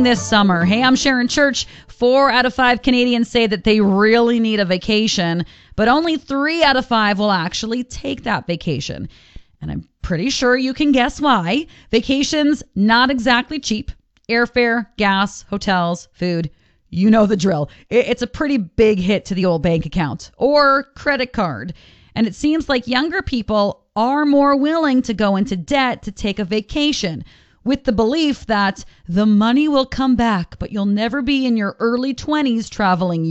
this summer. Hey, I'm Sharon Church. 4 out of 5 Canadians say that they really need a vacation, but only 3 out of 5 will actually take that vacation. And I'm pretty sure you can guess why. Vacations, not exactly cheap. Airfare, gas, hotels, food. You know the drill. It's a pretty big hit to the old bank account or credit card. And it seems like younger people are more willing to go into debt to take a vacation, with the belief that the money will come back, but you'll never be in your early 20s traveling